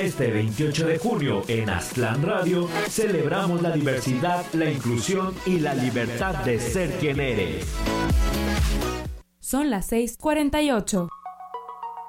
Este 28 de junio en Aztlán Radio celebramos la diversidad, la inclusión y la libertad de ser quien eres. Son las 6:48.